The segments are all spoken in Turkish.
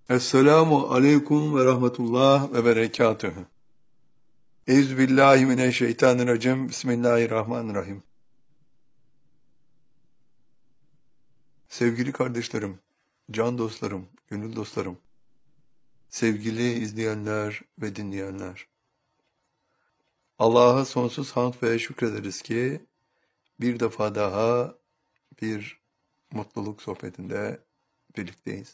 Esselamu aleyküm ve rahmetullah ve berekatühü. Euzubillahimineşşeytanirracim. Bismillahirrahmanirrahim. Sevgili kardeşlerim, can dostlarım, gönül dostlarım, sevgili izleyenler ve dinleyenler. Allah'a sonsuz hamd ve şükrederiz ki bir defa daha bir mutluluk sohbetinde birlikteyiz.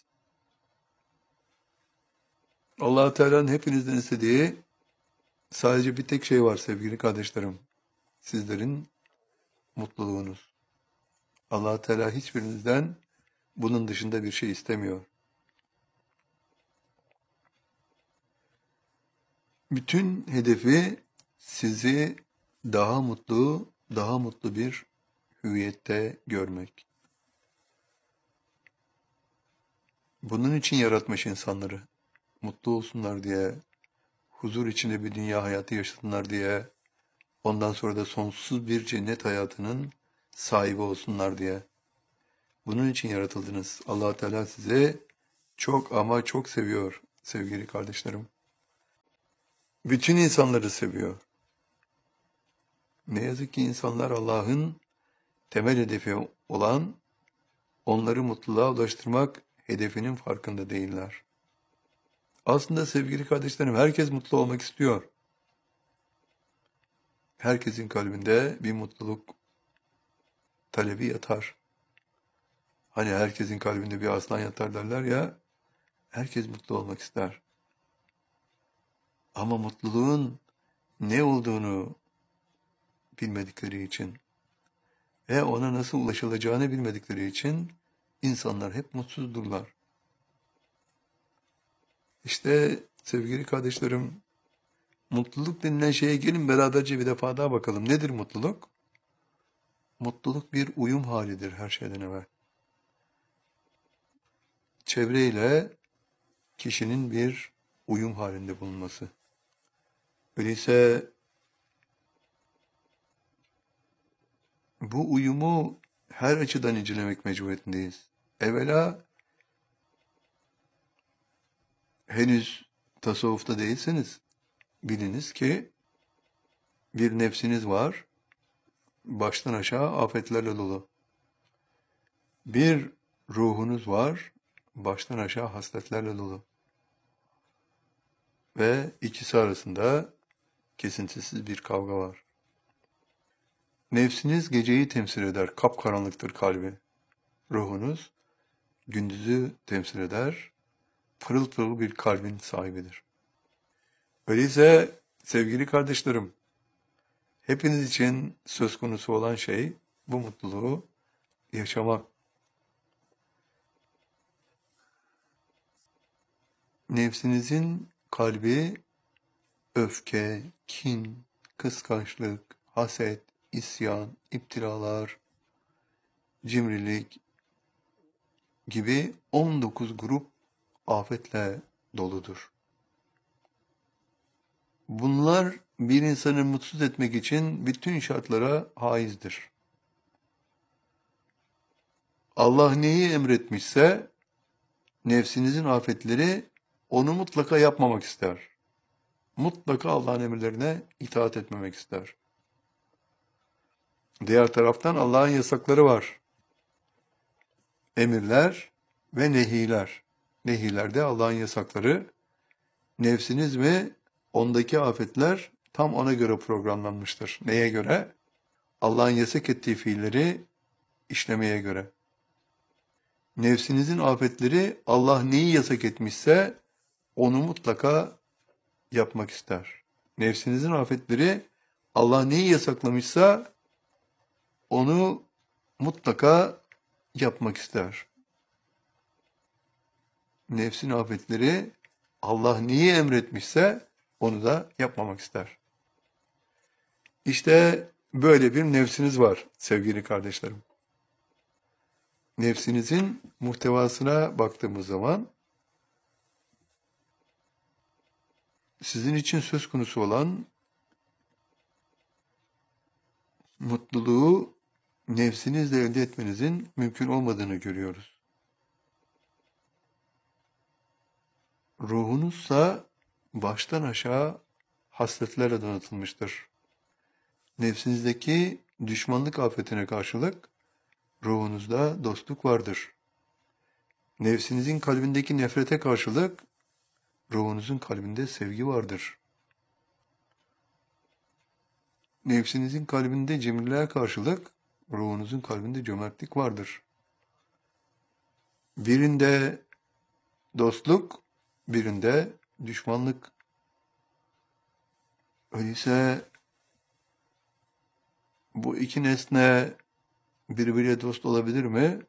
Allah-u Teala'nın hepinizden istediği sadece bir tek şey var sevgili kardeşlerim. Sizlerin mutluluğunuz. Allah Teala hiçbirinizden bunun dışında bir şey istemiyor. Bütün hedefi sizi daha mutlu bir hüviyette görmek. Bunun için yaratmış insanları. Mutlu olsunlar diye, huzur içinde bir dünya hayatı yaşasınlar diye, ondan sonra da sonsuz bir cennet hayatının sahibi olsunlar diye. Bunun için yaratıldınız. Allah Teala sizi çok ama çok seviyor sevgili kardeşlerim. Bütün insanları seviyor. Ne yazık ki insanlar Allah'ın temel hedefi olan onları mutluluğa ulaştırmak hedefinin farkında değiller. Aslında sevgili kardeşlerim herkes mutlu olmak istiyor. Herkesin kalbinde bir mutluluk talebi yatar. Hani herkesin kalbinde bir aslan yatar derler ya, herkes mutlu olmak ister. Ama mutluluğun ne olduğunu bilmedikleri için ve ona nasıl ulaşılacağını bilmedikleri için insanlar hep mutsuzdurlar. İşte sevgili kardeşlerim, mutluluk denilen şeye gelin beraberce bir defa daha bakalım. Nedir mutluluk? Mutluluk bir uyum halidir her şeyden evvel. Çevreyle kişinin bir uyum halinde bulunması. Öyleyse bu uyumu her açıdan incelemek mecburiyetindeyiz. Evvela henüz tasavvufta değilseniz biliniz ki bir nefsiniz var, baştan aşağı afetlerle dolu. Bir ruhunuz var, baştan aşağı hasletlerle dolu. Ve ikisi arasında kesintisiz bir kavga var. Nefsiniz geceyi temsil eder, kapkaranlıktır kalbi. Ruhunuz gündüzü temsil eder, pırıl pırıl bir kalbin sahibidir. Öyleyse sevgili kardeşlerim, hepiniz için söz konusu olan şey bu mutluluğu yaşamak. Nefsinizin kalbi öfke, kin, kıskançlık, haset, isyan, iptiralar, cimrilik gibi 19 grup afetle doludur. Bunlar bir insanı mutsuz etmek için bütün şartlara haizdir. Allah neyi emretmişse nefsinizin afetleri onu mutlaka yapmamak ister. Mutlaka Allah'ın emirlerine itaat etmemek ister. Diğer taraftan Allah'ın yasakları var. Emirler ve nehiler. Nehilerde Allah'ın yasakları. Nefsiniz mi? Ondaki afetler tam ona göre programlanmıştır. Neye göre? Allah'ın yasak ettiği fiilleri işlemeye göre. Nefsinizin afetleri Allah neyi yasak etmişse onu mutlaka yapmak ister. Nefsinizin afetleri Allah neyi yasaklamışsa onu mutlaka yapmak ister. Nefsin afetleri Allah neyi emretmişse onu da yapmamak ister. İşte böyle bir nefsiniz var sevgili kardeşlerim. Nefsinizin muhtevasına baktığımız zaman sizin için söz konusu olan mutluluğu nefsinizle elde etmenizin mümkün olmadığını görüyoruz. Ruhunuzsa baştan aşağı hasletlerle donatılmıştır. Nefsinizdeki düşmanlık afetine karşılık ruhunuzda dostluk vardır. Nefsinizin kalbindeki nefrete karşılık ruhunuzun kalbinde sevgi vardır. Nefsinizin kalbinde cimriliğe karşılık ruhunuzun kalbinde cömertlik vardır. Birinde dostluk, birinde düşmanlık. Öyleyse bu iki nesne birbiriyle dost olabilir mi?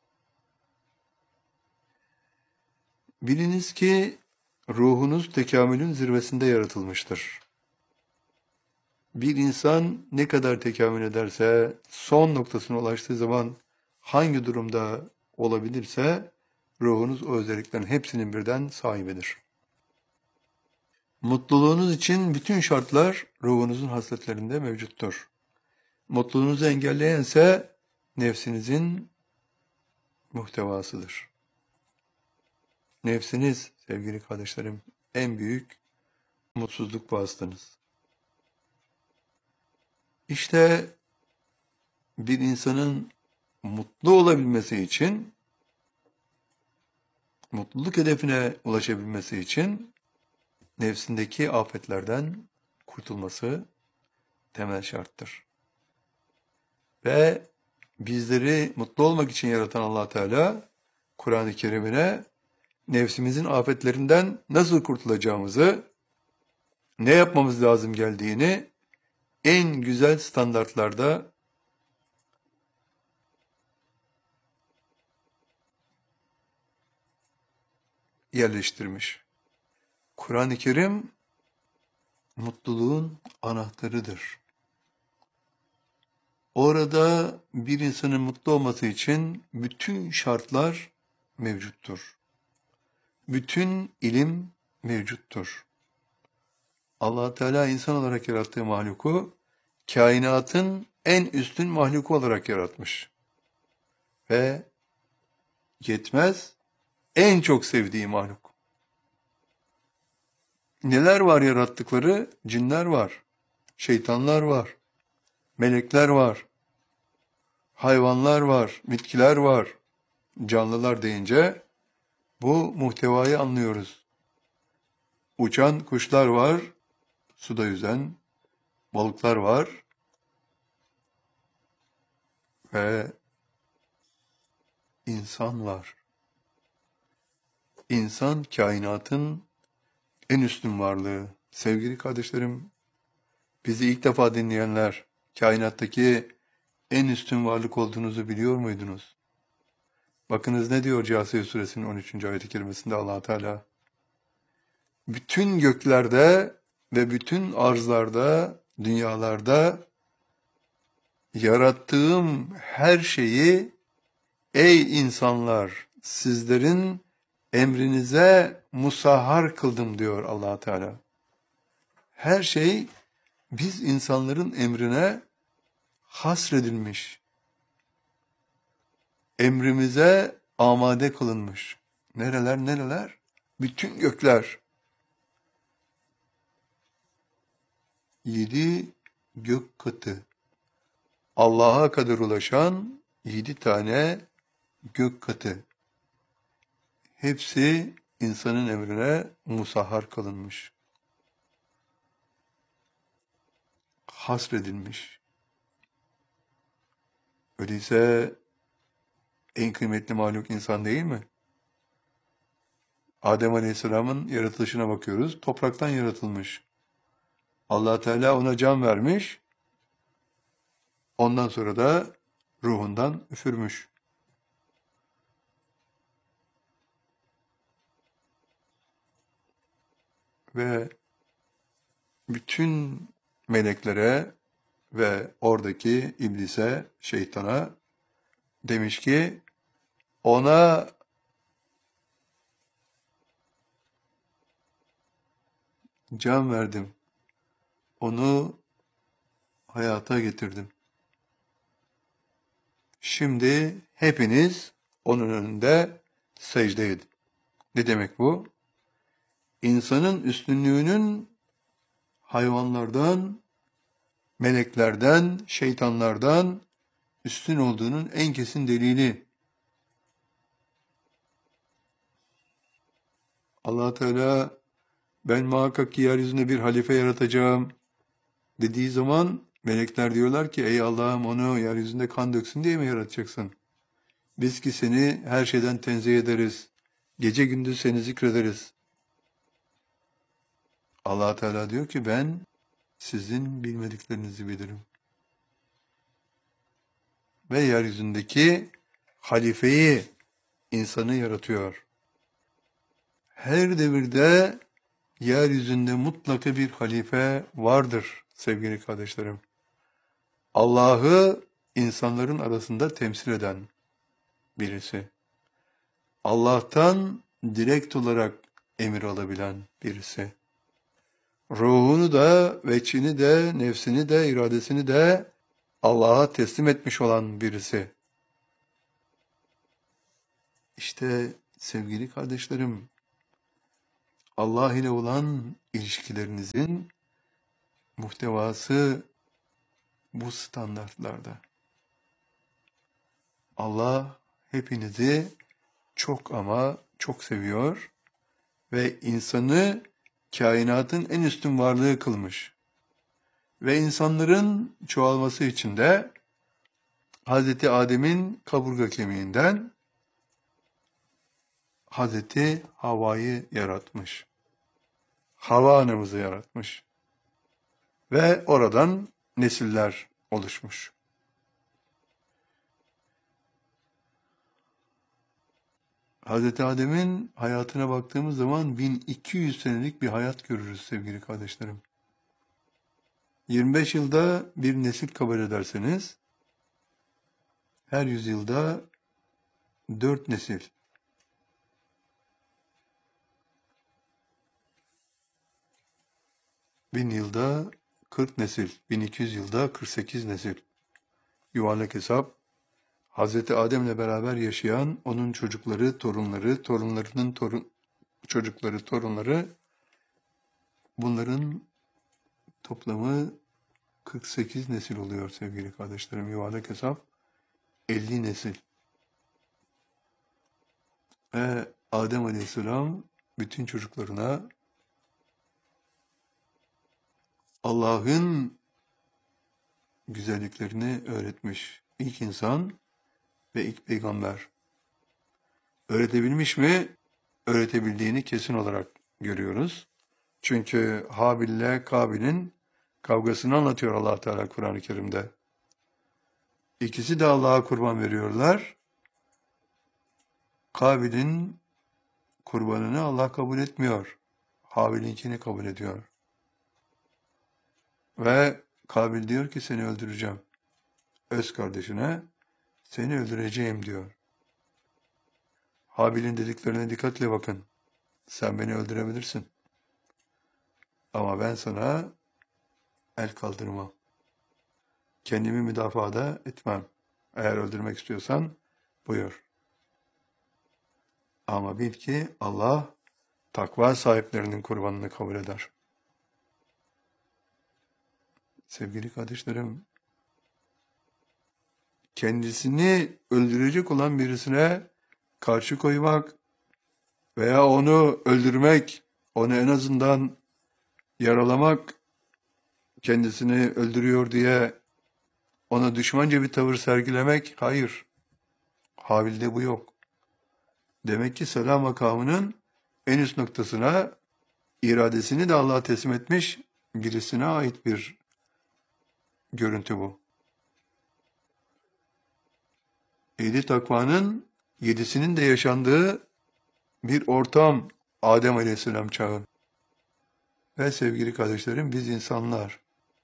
Biliniz ki ruhunuz tekamülün zirvesinde yaratılmıştır. Bir insan ne kadar tekamül ederse, son noktasına ulaştığı zaman hangi durumda olabilirse, ruhunuz o özelliklerin hepsinin birden sahibidir. Mutluluğunuz için bütün şartlar ruhunuzun hasletlerinde mevcuttur. Mutluluğunuzu engelleyense nefsinizin muhtevasıdır. Nefsiniz sevgili kardeşlerim en büyük mutsuzluk vasıtanız. İşte bir insanın mutlu olabilmesi için, mutluluk hedefine ulaşabilmesi için nefsindeki afetlerden kurtulması temel şarttır. Ve bizleri mutlu olmak için yaratan Allah Teala Kur'an-ı Kerim'ine nefsimizin afetlerinden nasıl kurtulacağımızı, ne yapmamız lazım geldiğini en güzel standartlarda yerleştirmiş. Kur'an-ı Kerim mutluluğun anahtarıdır. Orada bir insanın mutlu olması için bütün şartlar mevcuttur. Bütün ilim mevcuttur. Allah Teala insan olarak yarattığı mahluku kainatın en üstün mahluku olarak yaratmış. Ve yetmez, en çok sevdiği mahluk. Neler var yarattıkları? Cinler var, şeytanlar var, melekler var, hayvanlar var, bitkiler var. Canlılar deyince bu muhtevayı anlıyoruz. Uçan kuşlar var, suda yüzen balıklar var ve insan var. İnsan kainatın en üstün varlığı. Sevgili kardeşlerim, bizi ilk defa dinleyenler, kainattaki en üstün varlık olduğunuzu biliyor muydunuz? Bakınız ne diyor Câsiye Suresinin 13. ayet-i kerimesinde Allah Teala. Bütün göklerde ve bütün arzlarda, dünyalarda yarattığım her şeyi ey insanlar sizlerin emrinize musahhar kıldım diyor Allah Teala. Her şey biz insanların emrine hasredilmiş. Emrimize amade kılınmış. Nereler nereler? Bütün gökler. 7 gök katı. Allah'a kadar ulaşan 7 tane gök katı. Hepsi insanın emrine musahhar kılınmış. Hasredilmiş. Öyleyse en kıymetli mahluk insan değil mi? Adem Aleyhisselam'ın yaratılışına bakıyoruz. Topraktan yaratılmış. Allah Teala ona can vermiş. Ondan sonra da ruhundan üfürmüş. Ve bütün meleklere ve oradaki iblise, şeytana demiş ki ona can verdim. Onu hayata getirdim. Şimdi hepiniz onun önünde secde edin. Ne demek bu? insanın üstünlüğünün hayvanlardan, meleklerden, şeytanlardan üstün olduğunun en kesin delili. Allah Teala ben muhakkak ki yeryüzünde bir halife yaratacağım dediği zaman melekler diyorlar ki ey Allah'ım onu yeryüzünde kan döksün diye mi yaratacaksın? Biz ki seni her şeyden tenzih ederiz. Gece gündüz seni zikrederiz. Allah Teala diyor ki ben sizin bilmediklerinizi bilirim. Ve yeryüzündeki halifeyi, insanı yaratıyor. Her devirde yeryüzünde mutlaka bir halife vardır sevgili kardeşlerim. Allah'ı insanların arasında temsil eden birisi. Allah'tan direkt olarak emir alabilen birisi. Ruhunu da, veçini de, nefsini de, iradesini de Allah'a teslim etmiş olan birisi. İşte sevgili kardeşlerim, Allah ile olan ilişkilerinizin muhtevası bu standartlarda. Allah hepinizi çok ama çok seviyor ve insanı kainatın en üstün varlığı kılmış. Ve insanların çoğalması için de Hz. Adem'in kaburga kemiğinden Hz. Havva'yı yaratmış. Havva anamızı yaratmış. Ve oradan nesiller oluşmuş. Hz. Adem'in hayatına baktığımız zaman 1200 senelik bir hayat görürüz sevgili kardeşlerim. 25 yılda bir nesil kabul ederseniz, her yüzyılda 4 nesil. 1000 yılda 40 nesil, 1200 yılda 48 nesil. Yuvarlak hesap, Hz. Adem'le beraber yaşayan onun çocukları, torunları, torunlarının çocukları, torunları, bunların toplamı 48 nesil oluyor sevgili kardeşlerim. Yuvarlak hesap 50 nesil. Ve Adem Aleyhisselam bütün çocuklarına Allah'ın güzelliklerini öğretmiş. İlk insan ve ilk peygamber. Öğretebilmiş mi? Öğretebildiğini kesin olarak görüyoruz. Çünkü Habil ile Kabil'in kavgasını anlatıyor Allah Teala Kur'an-ı Kerim'de. İkisi de Allah'a kurban veriyorlar. Kabil'in kurbanını Allah kabul etmiyor. Habil'inkini kabul ediyor. Ve Kabil diyor ki seni öldüreceğim. Öz kardeşine seni öldüreceğim diyor. Habil'in dediklerine dikkatle bakın. Sen beni öldürebilirsin. Ama ben sana el kaldırmam. Kendimi müdafaa etmem. Eğer öldürmek istiyorsan buyur. Ama bil ki Allah takva sahiplerinin kurbanını kabul eder. Sevgili kardeşlerim, kendisini öldürecek olan birisine karşı koymak veya onu öldürmek, onu en azından yaralamak, kendisini öldürüyor diye ona düşmanca bir tavır sergilemek, hayır. Habil'de bu yok. Demek ki selam makamının en üst noktasına iradesini de Allah'a teslim etmiş birisine ait bir görüntü bu. 7 takvanın 7'sinin de yaşandığı bir ortam Adem Aleyhisselam çağı. Ve sevgili kardeşlerim biz insanlar.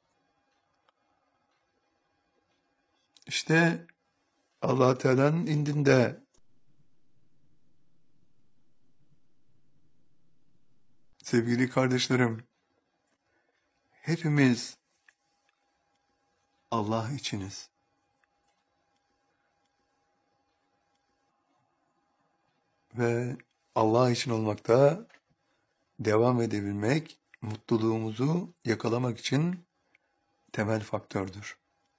İşte Allah Teala'nın indinde sevgili kardeşlerim hepimiz Allah içiniz. Ve Allah için olmakta devam edebilmek, mutluluğumuzu yakalamak için temel faktördür.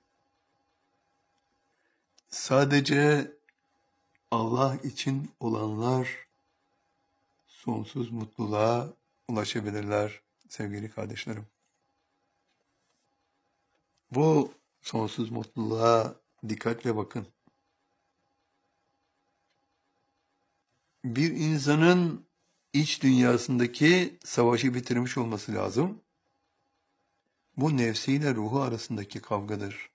Sadece Allah için olanlar sonsuz mutluluğa ulaşabilirler sevgili kardeşlerim. Bu sonsuz mutluluğa dikkatle bakın. Bir insanın iç dünyasındaki savaşı bitirmiş olması lazım. Bu nefsiyle ruhu arasındaki kavgadır.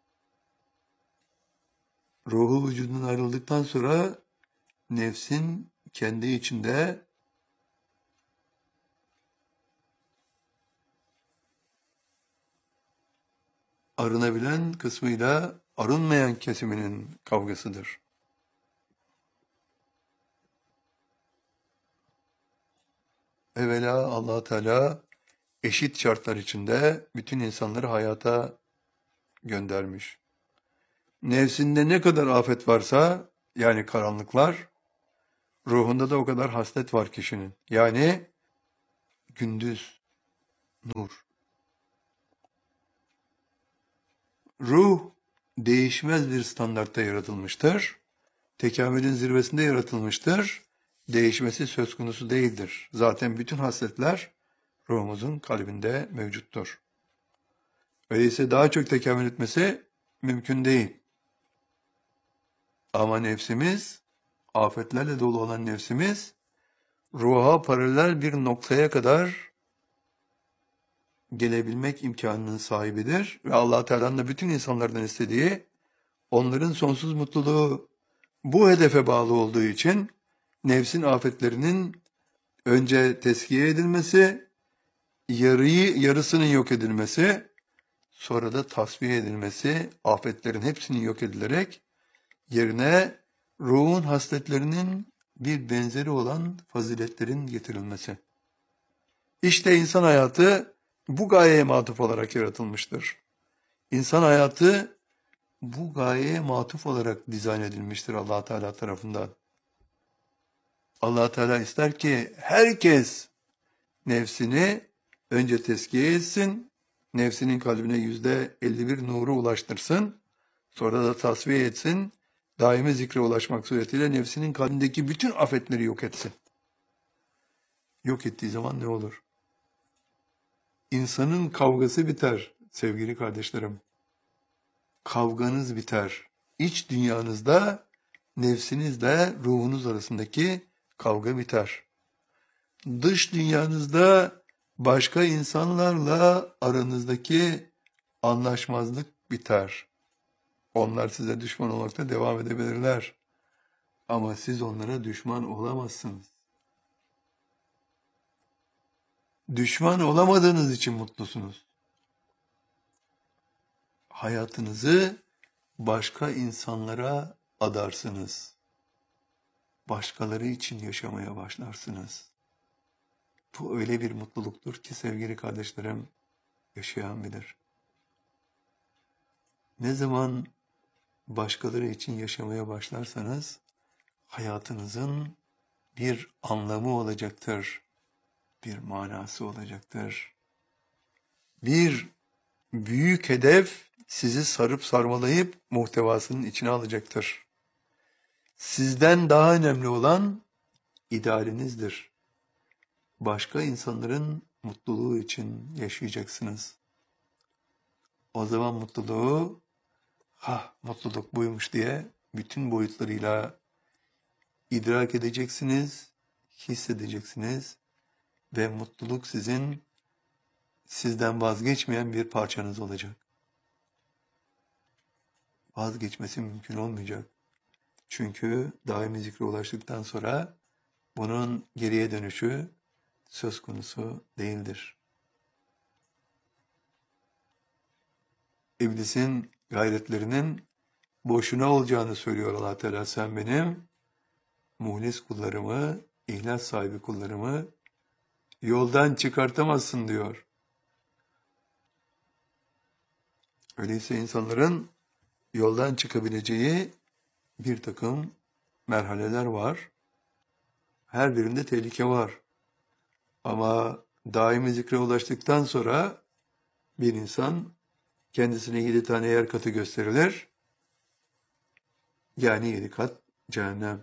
Ruhu vücudundan ayrıldıktan sonra nefsin kendi içinde arınabilen kısmıyla arınmayan kesiminin kavgasıdır. Evvela Allah Teala eşit şartlar içinde bütün insanları hayata göndermiş. Nefsinde ne kadar afet varsa, yani karanlıklar, ruhunda da o kadar haslet var kişinin. Yani gündüz, nur. Ruh değişmez bir standartta yaratılmıştır. Tekamülün zirvesinde yaratılmıştır. Değişmesi söz konusu değildir. Zaten bütün hasletler ruhumuzun kalbinde mevcuttur. Öyleyse daha çok tekamül etmesi mümkün değil. Ama nefsimiz, afetlerle dolu olan nefsimiz, ruha paralel bir noktaya kadar gelebilmek imkanının sahibidir. Ve Allah Teala'nın da bütün insanlardan istediği, onların sonsuz mutluluğu bu hedefe bağlı olduğu için, nefsin afetlerinin önce teskiye edilmesi, yarısının yok edilmesi, sonra da tasfiye edilmesi, afetlerin hepsinin yok edilerek, yerine ruhun hasletlerinin bir benzeri olan faziletlerin getirilmesi. İşte insan hayatı bu gayeye matuf olarak yaratılmıştır. İnsan hayatı bu gayeye matuf olarak dizayn edilmiştir Allah Teala tarafından. Allah Teala ister ki herkes nefsini önce tezkiye etsin, nefsinin kalbine %51 nuru ulaştırsın, sonra da tasfiye etsin, daimi zikre ulaşmak suretiyle nefsinin kalbindeki bütün afetleri yok etsin. Yok ettiği zaman ne olur? İnsanın kavgası biter sevgili kardeşlerim. Kavganız biter. İç dünyanızda nefsinizle ruhunuz arasındaki kavga biter. Dış dünyanızda başka insanlarla aranızdaki anlaşmazlık biter. Onlar size düşman olmakta devam edebilirler. Ama siz onlara düşman olamazsınız. Düşman olamadığınız için mutlusunuz. Hayatınızı başka insanlara adarsınız. Başkaları için yaşamaya başlarsınız. Bu öyle bir mutluluktur ki sevgili kardeşlerim, yaşayan bilir. Ne zaman başkaları için yaşamaya başlarsanız, hayatınızın bir anlamı olacaktır, bir manası olacaktır. Bir büyük hedef sizi sarıp sarmalayıp muhtevasının içine alacaktır. Sizden daha önemli olan idealinizdir. Başka insanların mutluluğu için yaşayacaksınız. O zaman mutluluğu, mutluluk buymuş diye bütün boyutlarıyla idrak edeceksiniz, hissedeceksiniz ve mutluluk sizden vazgeçmeyen bir parçanız olacak. Vazgeçmesi mümkün olmayacak. Çünkü daimi zikre ulaştıktan sonra bunun geriye dönüşü söz konusu değildir. İblisin gayretlerinin boşuna olacağını söylüyor Allah Teala. Sen benim muhlis kullarımı, ihlas sahibi kullarımı yoldan çıkartamazsın diyor. Öyleyse insanların yoldan çıkabileceği bir takım merhaleler var. Her birinde tehlike var. Ama daimi zikre ulaştıktan sonra bir insan kendisine 7 tane yer katı gösterilir. Yani 7 kat cehennem.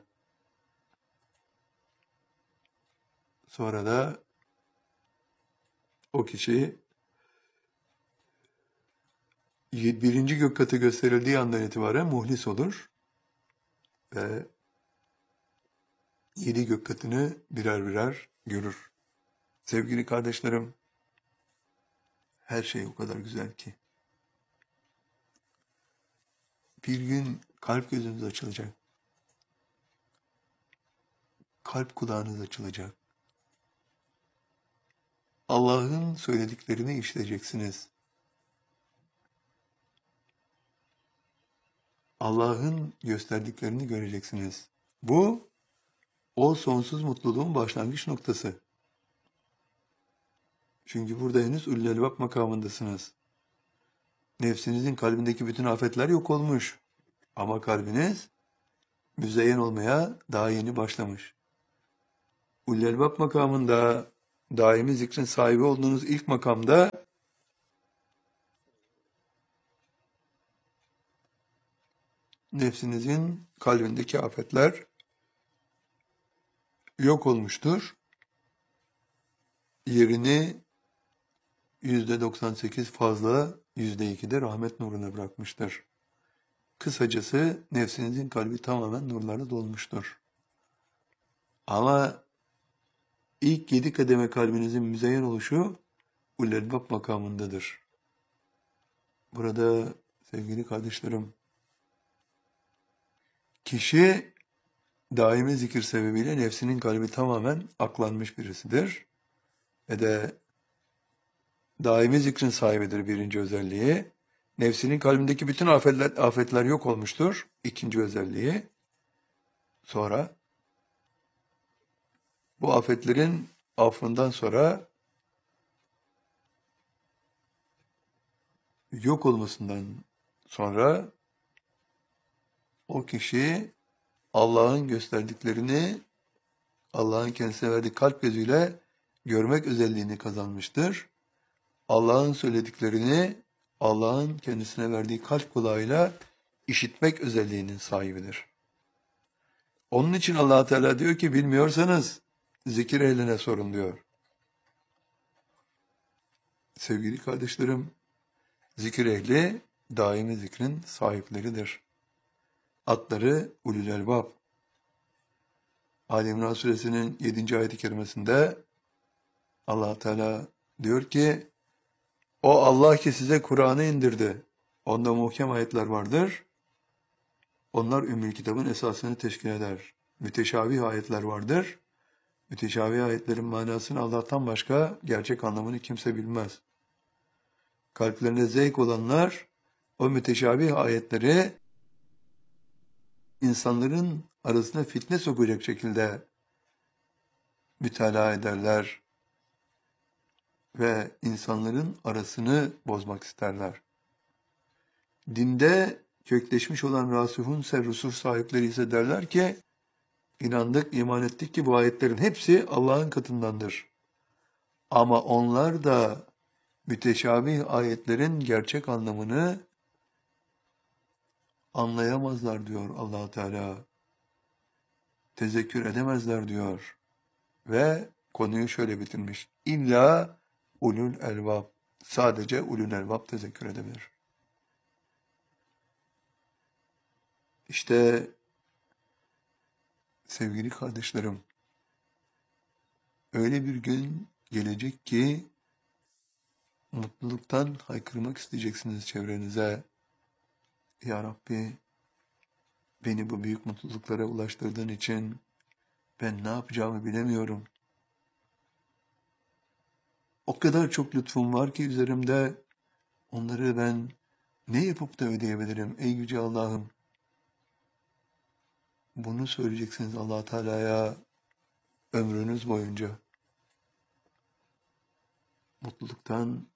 Sonra da o kişi birinci gök katı gösterildiği andan itibaren muhlis olur ve 7 gök katını birer birer görür. Sevgili kardeşlerim, her şey o kadar güzel ki. Bir gün kalp gözünüz açılacak. Kalp kulağınız açılacak. Allah'ın söylediklerini işleyeceksiniz. Allah'ın gösterdiklerini göreceksiniz. Bu, o sonsuz mutluluğun başlangıç noktası. Çünkü burada henüz ulul elbab makamındasınız. Nefsinizin kalbindeki bütün afetler yok olmuş. Ama kalbiniz müzeyyen olmaya daha yeni başlamış. Ulul elbab makamında, daimi zikrin sahibi olduğunuz ilk makamda nefsinizin kalbindeki afetler yok olmuştur. Yerini %98 fazla, %2 de rahmet nuruna bırakmıştır. Kısacası nefsinizin kalbi tamamen nurlarla dolmuştur. Ama ilk 7 kademe kalbinizin müzeyyen oluşu ulul elbab makamındadır. Burada sevgili kardeşlerim, kişi daimi zikir sebebiyle nefsinin kalbi tamamen aklanmış birisidir. Ve de daimi zikrin sahibidir birinci özelliği. Nefsinin kalbindeki bütün afetler yok olmuştur. İkinci özelliği. Sonra bu afetlerin affından sonra yok olmasından sonra o kişi Allah'ın gösterdiklerini Allah'ın kendisine verdiği kalp gözüyle görmek özelliğini kazanmıştır. Allah'ın söylediklerini Allah'ın kendisine verdiği kalp kulağıyla işitmek özelliğinin sahibidir. Onun için Allah Teala diyor ki bilmiyorsanız zikir ehline sorun diyor. Sevgili kardeşlerim, zikir ehli daimi zikrin sahipleridir. Adları ulul elbab. Ali İmran suresinin 7. ayet-i kerimesinde Allah Teala diyor ki o Allah ki size Kur'an'ı indirdi. Onda muhkem ayetler vardır. Onlar Ümmül Kitab'ın esasını teşkil eder. Müteşabih ayetler vardır. Müteşabih ayetlerin manasını Allah'tan başka gerçek anlamını kimse bilmez. Kalplerine zevk olanlar o müteşabih ayetleri insanların arasına fitne sokacak şekilde mütalaa ederler ve insanların arasını bozmak isterler. Dinde kökleşmiş olan rasihun serrusuf sahipleri ise derler ki inandık, iman ettik ki bu ayetlerin hepsi Allah'ın katındandır. Ama onlar da müteşabih ayetlerin gerçek anlamını anlayamazlar diyor Allah Teala. Tezekkür edemezler diyor. Ve konuyu şöyle bitirmiş. İlla ulul elbab. Sadece ulul elbab tezekkür edebilir. İşte sevgili kardeşlerim, öyle bir gün gelecek ki mutluluktan haykırmak isteyeceksiniz çevrenize. Ya Rabbi, beni bu büyük mutluluklara ulaştırdığın için ben ne yapacağımı bilemiyorum. O kadar çok lütfun var ki üzerimde, onları ben ne yapıp da ödeyebilirim ey yüce Allah'ım. Bunu söyleyeceksiniz Allah Teala'ya ömrünüz boyunca. Mutluluktan,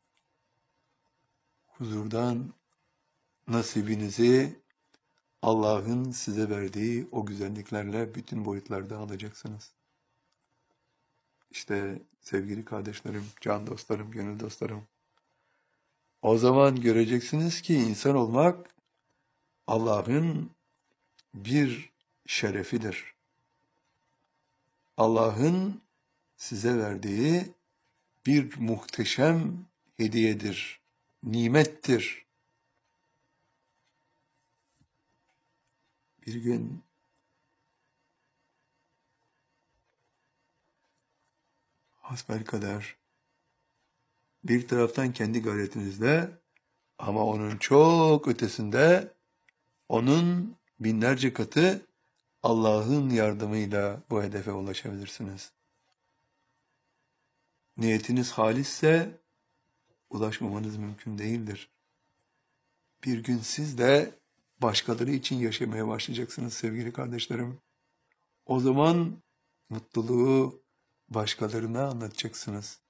huzurdan nasibinizi Allah'ın size verdiği o güzelliklerle bütün boyutlarda alacaksınız. İşte sevgili kardeşlerim, can dostlarım, gönül dostlarım. O zaman göreceksiniz ki insan olmak Allah'ın bir şerefidir. Allah'ın size verdiği bir muhteşem hediyedir, nimettir. Bir gün hasbelkader bir taraftan kendi gayretinizle ama onun çok ötesinde onun binlerce katı Allah'ın yardımıyla bu hedefe ulaşabilirsiniz. Niyetiniz halisse ulaşmamanız mümkün değildir. Bir gün siz de başkaları için yaşamaya başlayacaksınız sevgili kardeşlerim. O zaman mutluluğu başkalarına anlatacaksınız.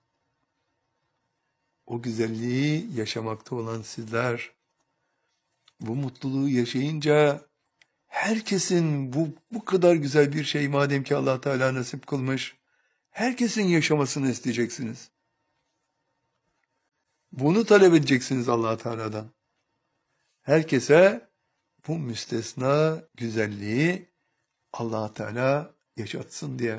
O güzelliği yaşamakta olan sizler, bu mutluluğu yaşayınca herkesin bu kadar güzel bir şey madem ki Allah Teala nasip kılmış, herkesin yaşamasını isteyeceksiniz. Bunu talep edeceksiniz Allah Teala'dan. Herkese bu müstesna güzelliği Allah Teala yaşatsın diye.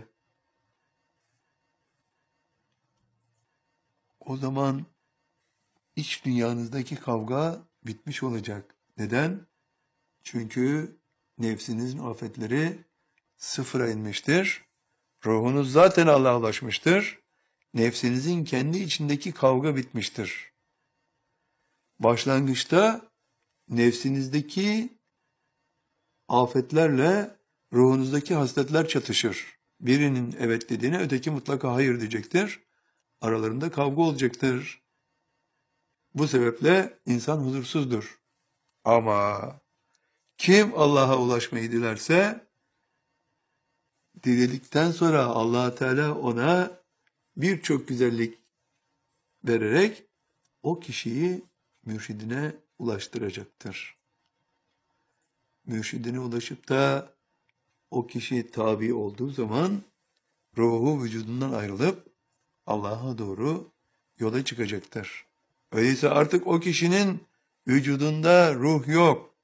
O zaman iç dünyanızdaki kavga bitmiş olacak. Neden? Çünkü nefsinizin afetleri sıfıra inmiştir. Ruhunuz zaten Allah'a ulaşmıştır. Nefsinizin kendi içindeki kavga bitmiştir. Başlangıçta nefsinizdeki afetlerle ruhunuzdaki hasletler çatışır. Birinin evet dediğine öteki mutlaka hayır diyecektir. Aralarında kavga olacaktır. Bu sebeple insan huzursuzdur. Ama kim Allah'a ulaşmayı dilerse, diledikten sonra Allah Teala ona birçok güzellik vererek o kişiyi mürşidine ulaştıracaktır. Mürşidine ulaşıp da o kişi tabi olduğu zaman ruhu vücudundan ayrılıp Allah'a doğru yola çıkacaktır. Öyleyse artık o kişinin vücudunda ruh yok.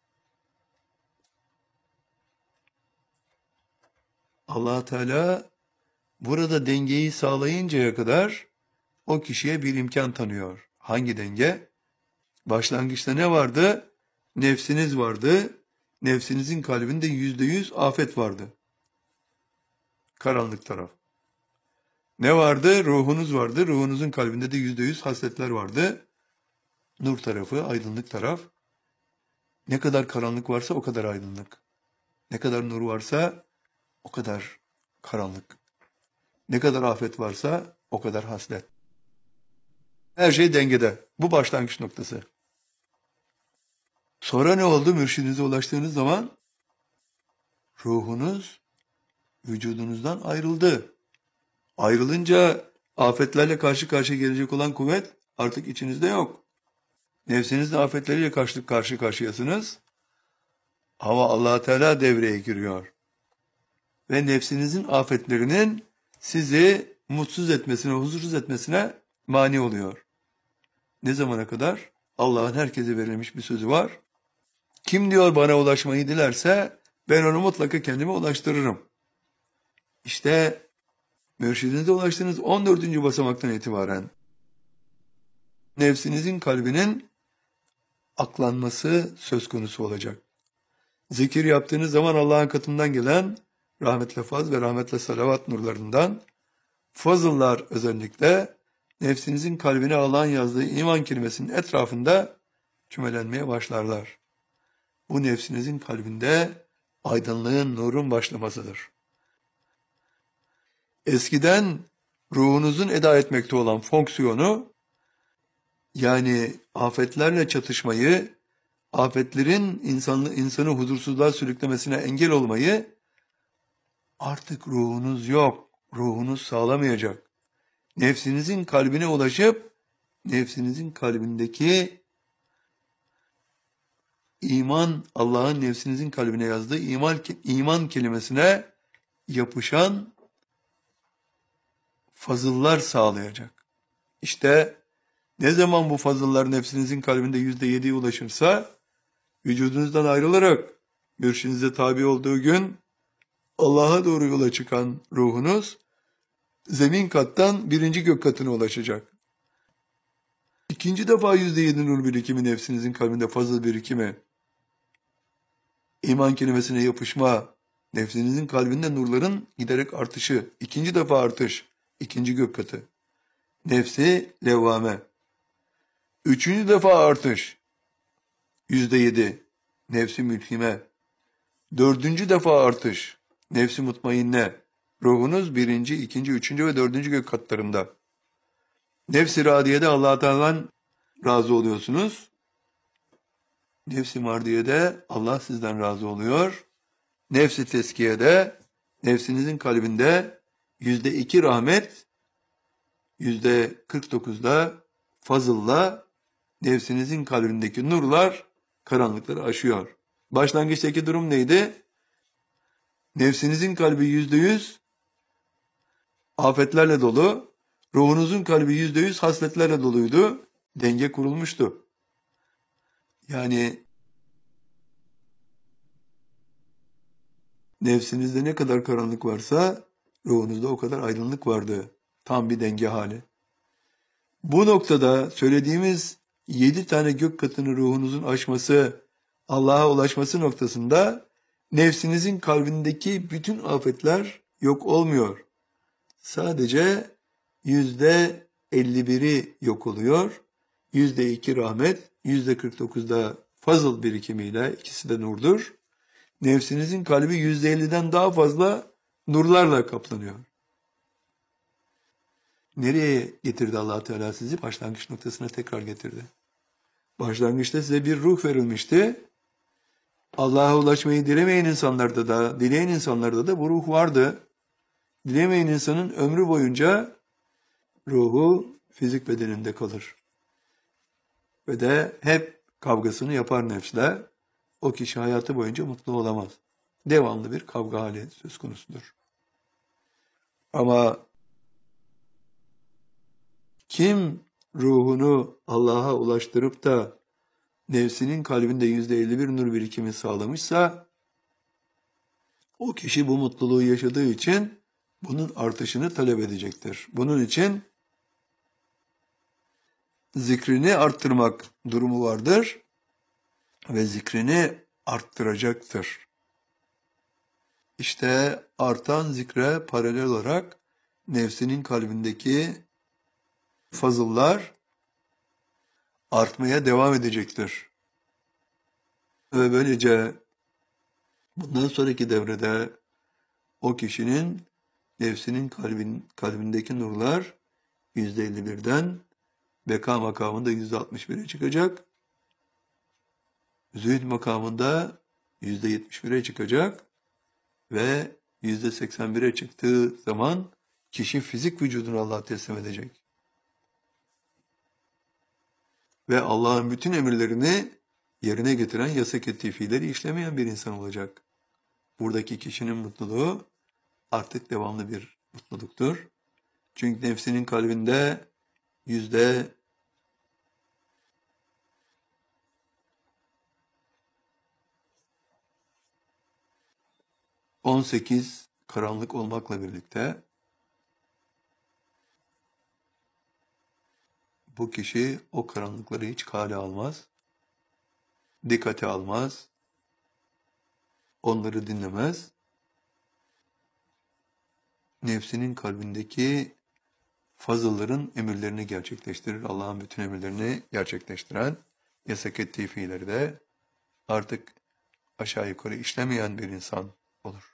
Allah Teala burada dengeyi sağlayıncaya kadar o kişiye bir imkan tanıyor. Hangi denge? Başlangıçta ne vardı? Nefsiniz vardı. Nefsinizin kalbinde %100 afet vardı. Karanlık taraf. Ne vardı? Ruhunuz vardı. Ruhunuzun kalbinde de %100 hasletler vardı. Nur tarafı, aydınlık taraf. Ne kadar karanlık varsa o kadar aydınlık. Ne kadar nur varsa o kadar karanlık. Ne kadar afet varsa o kadar haslet. Her şey dengede. Bu başlangıç noktası. Sonra ne oldu? Mürşidinize ulaştığınız zaman ruhunuz vücudunuzdan ayrıldı. Ayrılınca afetlerle karşı karşıya gelecek olan kuvvet artık içinizde yok. Nefsinizin afetleriyle karşı karşıyasınız. Ama Allah Teala devreye giriyor. Ve nefsinizin afetlerinin sizi mutsuz etmesine, huzursuz etmesine mani oluyor. Ne zamana kadar? Allah'ın herkese verilmiş bir sözü var. Kim diyor bana ulaşmayı dilerse ben onu mutlaka kendime ulaştırırım. İşte mürşidinize ulaştığınız 14. basamaktan itibaren nefsinizin kalbinin aklanması söz konusu olacak. Zikir yaptığınız zaman Allah'ın katından gelen rahmetle faz ve rahmetle salavat nurlarından fazıllar özellikle nefsinizin kalbine Allah'ın yazdığı iman kelimesinin etrafında kümelenmeye başlarlar. Bu nefsinizin kalbinde aydınlığın, nurun başlamasıdır. Eskiden ruhunuzun eda etmekte olan fonksiyonu, yani afetlerle çatışmayı, afetlerin insanı huzursuzluğa sürüklemesine engel olmayı, artık ruhunuz yok, ruhunuz sağlamayacak. Nefsinizin kalbine ulaşıp, nefsinizin kalbindeki iman, Allah'ın nefsinizin kalbine yazdığı iman kelimesine yapışan fazıllar sağlayacak. İşte ne zaman bu fazıllar nefsinizin kalbinde %7'ye ulaşırsa, vücudunuzdan ayrılarak mürşidinize tabi olduğu gün Allah'a doğru yola çıkan ruhunuz zemin kattan birinci gök katına ulaşacak. İkinci defa %7 nur birikimi nefsinizin kalbinde fazıl birikimi, iman kelimesine yapışma, nefsinizin kalbinde nurların giderek artışı, ikinci defa artış, ikinci gök katı. Nefsi levvame. Üçüncü defa artış, %7, nefsi mülhime. Dördüncü defa artış, nefsi mutmainne. Ruhunuz birinci, ikinci, üçüncü ve dördüncü gök katlarında. Nefs-i radiyede Allah-u Teala'dan razı oluyorsunuz. Nefs-i mardiyede Allah sizden razı oluyor. Nefs-i teskiyede, nefsinizin kalbinde %2 rahmet, %49'da fazılla nefsinizin kalbindeki nurlar karanlıkları aşıyor. Başlangıçtaki durum neydi? Nefsinizin kalbi %100 afetlerle dolu, ruhunuzun kalbi %100 hasletlerle doluydu. Denge kurulmuştu. Yani nefsinizde ne kadar karanlık varsa ruhunuzda o kadar aydınlık vardı. Tam bir denge hali. Bu noktada söylediğimiz 7 tane gök katını ruhunuzun aşması, Allah'a ulaşması noktasında nefsinizin kalbindeki bütün afetler yok olmuyor. Sadece %51'i yok oluyor. %2 rahmet, %49'da fazıl birikimiyle, ikisi de nurdur. Nefsinizin kalbi %50'den daha fazla nurlarla kaplanıyor. Nereye getirdi Allah Teala sizi? Başlangıç noktasına tekrar getirdi. Başlangıçta size bir ruh verilmişti. Allah'a ulaşmayı dilemeyen insanlarda da, dileyen insanlarda da bu ruh vardı. Dilemeyen insanın ömrü boyunca ruhu fizik bedeninde kalır. Ve de hep kavgasını yapar nefsle. O kişi hayatı boyunca mutlu olamaz. Devamlı bir kavga hali söz konusudur. Ama kim ruhunu Allah'a ulaştırıp da nefsinin kalbinde %51 nur birikimi sağlamışsa, o kişi bu mutluluğu yaşadığı için bunun artışını talep edecektir. Bunun için zikrini arttırmak durumu vardır ve zikrini arttıracaktır. İşte artan zikre paralel olarak nefsinin kalbindeki fazıllar artmaya devam edecektir. Ve böylece bundan sonraki devrede o kişinin nefsinin kalbindeki nurlar %51'den beka makamında %61'e çıkacak. Zühd makamında %71'e çıkacak ve %81'e çıktığı zaman kişi fizik vücudunu Allah'a teslim edecek. Ve Allah'ın bütün emirlerini yerine getiren, yasak ettiği fiilleri işlemeyen bir insan olacak. Buradaki kişinin mutluluğu artık devamlı bir mutluluktur. Çünkü nefsinin kalbinde %18 karanlık olmakla birlikte bu kişi o karanlıkları hiç kale almaz, dikkate almaz, onları dinlemez. Nefsinin kalbindeki fazılların emirlerini gerçekleştirir. Allah'ın bütün emirlerini gerçekleştiren, yasak ettiği fiilleri de artık aşağı yukarı işlemeyen bir insan olur.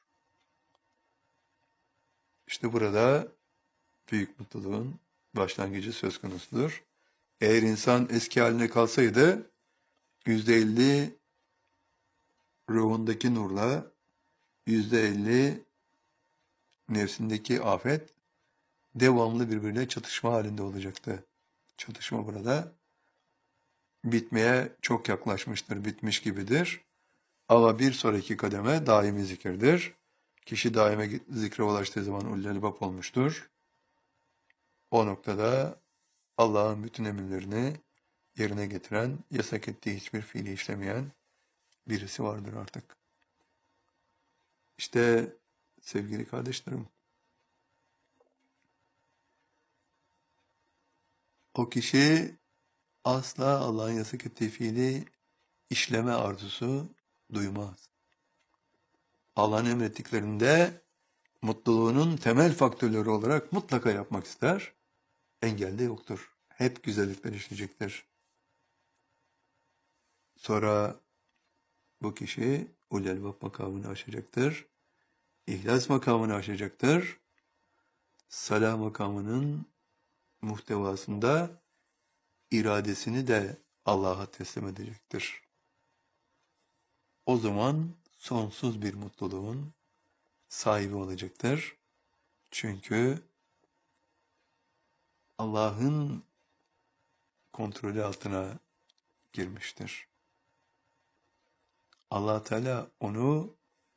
İşte burada büyük mutluluğun başlangıcı söz konusudur. Eğer insan eski haline kalsaydı %50 ruhundaki nurla %50 nefsindeki afet devamlı birbirine çatışma halinde olacaktı. Çatışma burada bitmeye çok yaklaşmıştır, bitmiş gibidir. Ama bir sonraki kademe daimi zikirdir. Kişi daime zikre ulaştığı zaman ullel bab olmuştur. O noktada Allah'ın bütün emirlerini yerine getiren, yasak ettiği hiçbir fiili işlemeyen birisi vardır artık. İşte sevgili kardeşlerim, o kişi asla Allah'ın yasak ettiği fiili işleme arzusu duymaz. Allah'ın emrettiklerinde mutluluğunun temel faktörleri olarak mutlaka yapmak ister. Engel de yoktur. Hep güzellikler işleyecektir. Sonra bu kişi ulul albab makamını aşacaktır. İhlas makamını aşacaktır. Salah makamının muhtevasında iradesini de Allah'a teslim edecektir. O zaman sonsuz bir mutluluğun sahibi olacaktır. Çünkü Allah'ın kontrolü altına girmiştir. Allah Teala onu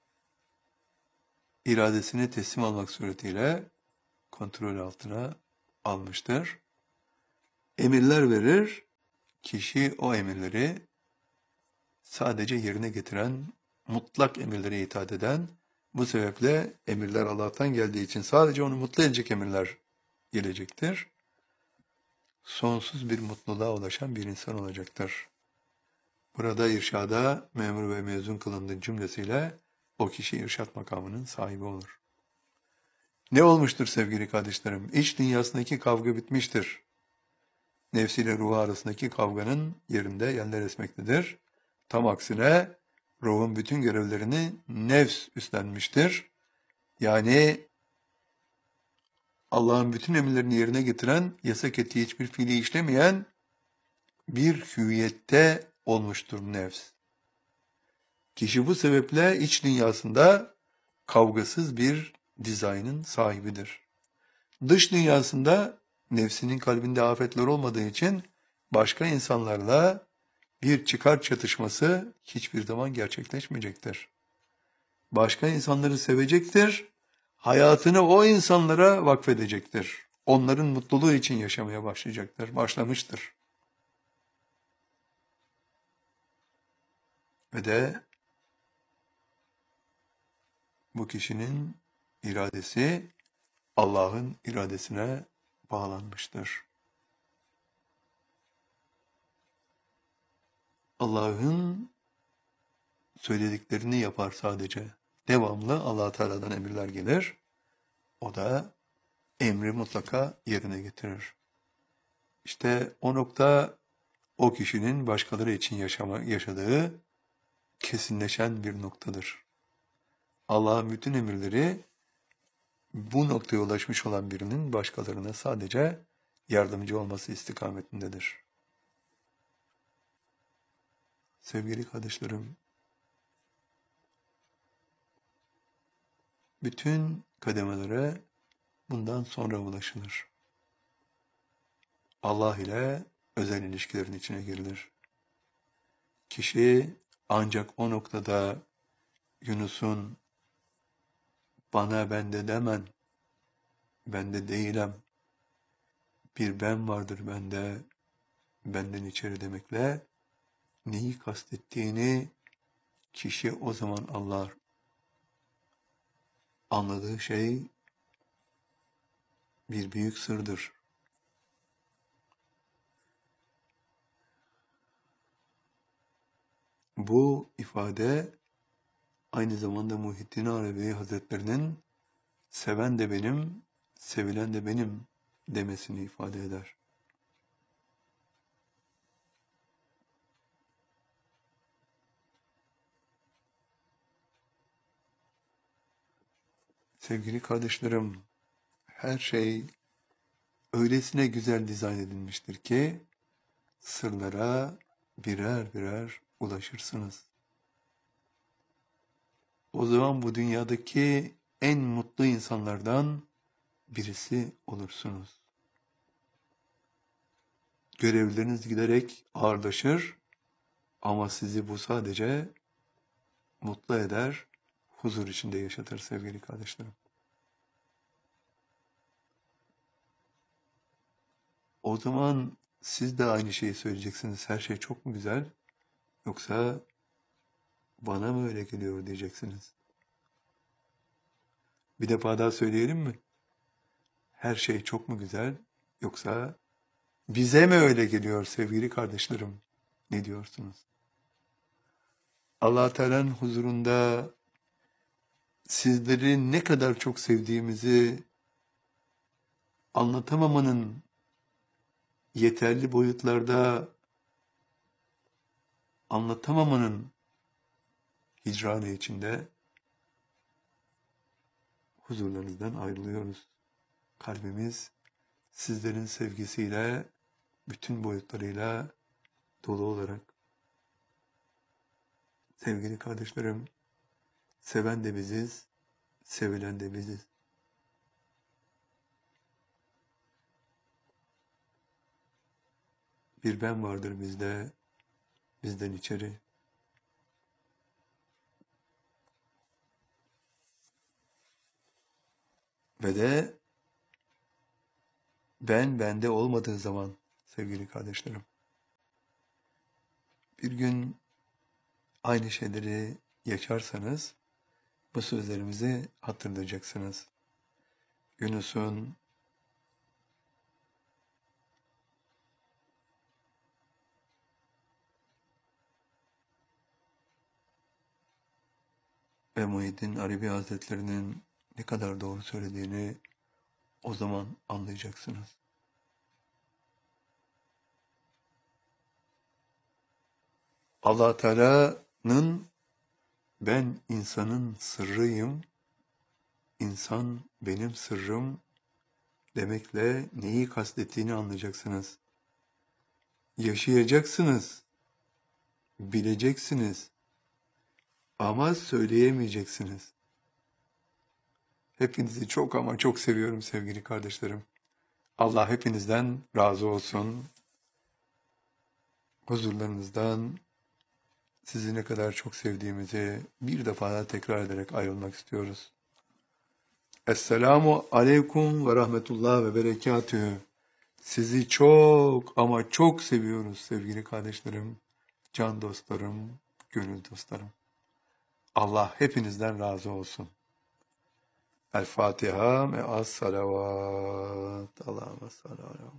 iradesine teslim almak suretiyle kontrol altına almıştır. Emirler verir, kişi o emirleri sadece yerine getiren, mutlak emirlere itaat eden, bu sebeple emirler Allah'tan geldiği için sadece onu mutlu edecek emirler gelecektir. Sonsuz bir mutluluğa ulaşan bir insan olacaktır. Burada irşada memur ve mezun kılındığı cümlesiyle o kişi irşat makamının sahibi olur. Ne olmuştur sevgili kardeşlerim? İç dünyasındaki kavga bitmiştir. Nefsiyle ruhu arasındaki kavganın yerinde yerler esmektedir. Tam aksine ruhun bütün görevlerini nefs üstlenmiştir. Yani Allah'ın bütün emirlerini yerine getiren, yasak ettiği hiçbir fiili işlemeyen bir hüviyette olmuştur nefs. Kişi bu sebeple iç dünyasında kavgasız bir dizaynın sahibidir. Dış dünyasında nefsinin kalbinde afetler olmadığı için başka insanlarla bir çıkar çatışması hiçbir zaman gerçekleşmeyecektir. Başka insanları sevecektir, hayatını o insanlara vakfedecektir. Onların mutluluğu için yaşamaya başlamıştır. Ve de bu kişinin iradesi Allah'ın iradesine bağlanmıştır. Allah'ın söylediklerini yapar sadece. Devamlı Allah Teala'dan emirler gelir. O da emri mutlaka yerine getirir. İşte o nokta o kişinin başkaları için yaşadığı kesinleşen bir noktadır. Allah'ın bütün emirleri bu noktaya ulaşmış olan birinin başkalarına sadece yardımcı olması istikametindedir. Sevgili kardeşlerim, bütün kademelere bundan sonra ulaşılır. Allah ile özel ilişkilerin içine girilir. Kişi ancak o noktada Yunus'un bana bende demen, bende değilim, bir ben vardır bende, benden içeri demekle neyi kastettiğini kişi o zaman anlar. Anladığı şey bir büyük sırdır. Bu ifade aynı zamanda Muhittin Arabi Hazretlerinin seven de benim, sevilen de benim demesini ifade eder. Sevgili kardeşlerim, her şey öylesine güzel dizayn edilmiştir ki sırlara birer birer ulaşırsınız. O zaman bu dünyadaki en mutlu insanlardan birisi olursunuz. Görevleriniz giderek ağırlaşır ama sizi bu sadece mutlu eder, huzur içinde yaşatır sevgili kardeşlerim. O zaman siz de aynı şeyi söyleyeceksiniz. Her şey çok mu güzel? Yoksa bana mı öyle geliyor diyeceksiniz. Bir defa daha söyleyelim mi? Her şey çok mu güzel? Yoksa bize mi öyle geliyor sevgili kardeşlerim? Ne diyorsunuz? Allah Teala'nın huzurunda sizleri ne kadar çok sevdiğimizi anlatamamanın yeterli boyutlarda anlatamamanın hicranı içinde huzurlarınızdan ayrılıyoruz. Kalbimiz sizlerin sevgisiyle, bütün boyutlarıyla dolu olarak. Sevgili kardeşlerim, seven de biziz, sevilen de biziz. Bir ben vardır bizde, bizden içeri. Ve de ben bende olmadığı zaman sevgili kardeşlerim, bir gün aynı şeyleri yaşarsanız bu sözlerimizi hatırlayacaksınız. Yunus'un ve Muhyiddin Arabi Hazretleri'nin ne kadar doğru söylediğini o zaman anlayacaksınız. Allah Teala'nın ben insanın sırrıyım, insan benim sırrım demekle neyi kastettiğini anlayacaksınız. Yaşayacaksınız, bileceksiniz ama söyleyemeyeceksiniz. Hepinizi çok ama çok seviyorum sevgili kardeşlerim. Allah hepinizden razı olsun. Huzurlarınızdan sizi ne kadar çok sevdiğimizi bir defa daha tekrar ederek ayrılmak istiyoruz. Esselamu aleyküm ve rahmetullah ve berekatühü. Sizi çok ama çok seviyoruz sevgili kardeşlerim, can dostlarım, gönül dostlarım. Allah hepinizden razı olsun. El Fatiha ve as salavat. Allahümme salli ala